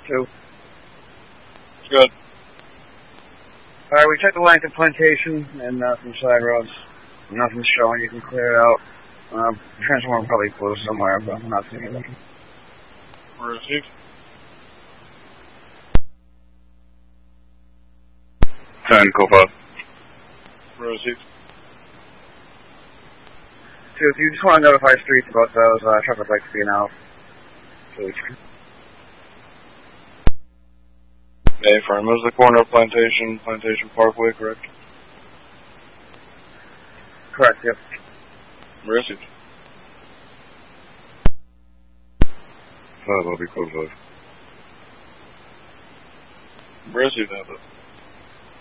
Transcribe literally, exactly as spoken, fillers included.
two. Good. Alright, we checked the length of plantation and uh, some side roads. Nothing's showing. You can clear it out. Uh, transformer probably closed somewhere, but I'm not seeing anything. Received. ten, Copilot. Received. Two, if you just want to notify streets about those uh, trucker bikes being out, please. A-firm. It was the corner of Plantation, Plantation Parkway, correct? Correct, yep. Received. five, I'll be close. Received, have it.